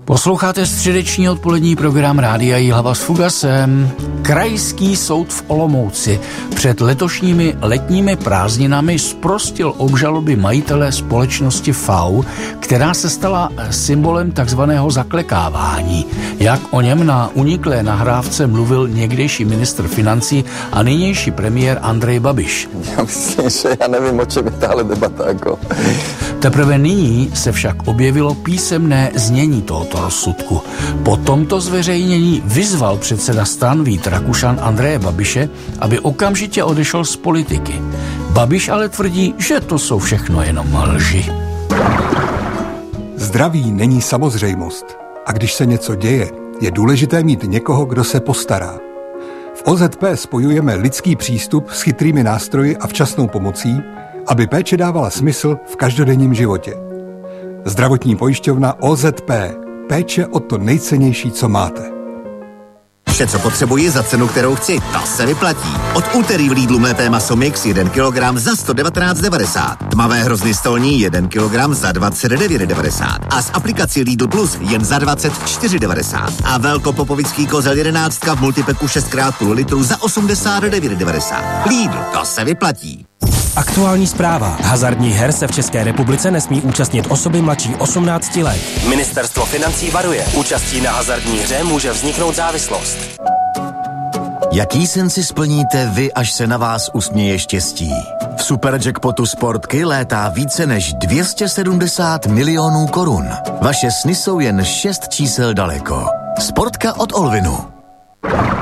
Posloucháte středeční odpolední program Rádia Jihlava s Fugasem. Krajský soud v Olomouci před letošními letními prázdninami zprostil obžaloby majitele společnosti FAU, která se stala symbolem takzvaného zaklekávání. Jak o něm na uniklé nahrávce mluvil někdejší ministr financí a nynější premiér Andrej Babiš. Já myslím, že já nevím, o čem je tahle debata. Teprve nyní se však objevilo písemné znění tohoto rozsudku. Po tomto zveřejnění vyzval předseda stran Vít Rakušan Andreje Babiše, aby okamžitě odešel z politiky. Babiš ale tvrdí, že to jsou všechno jenom lži. Zdraví není samozřejmost. A když se něco děje, je důležité mít někoho, kdo se postará. V OZP spojujeme lidský přístup s chytrými nástroji a včasnou pomocí, aby péče dávala smysl v každodenním životě. Zdravotní pojišťovna OZP. Péče o to nejcennější, co máte. Vše, co potřebuji za cenu, kterou chci, ta se vyplatí. Od úterý v Lidlu mlété maso mix 1 kg za 119,90. Tmavé hrozny stolní 1 kg za 29,90. A z aplikací Lidl Plus jen za 24,90. A velkopopovický kozel 11 v multipeku 6x0 litru za 89,90. Lidl, to se vyplatí. Aktuální zpráva. Hazardních her se v České republice nesmí účastnit osoby mladší 18 let. Ministerstvo financí varuje. Účastí na hazardní hře může vzniknout závislost. Jaký sen si splníte vy, až se na vás usměje štěstí? V Superjackpotu Sportky létá více než 270 milionů korun. Vaše sny jsou jen 6 čísel daleko. Sportka od Olvinu.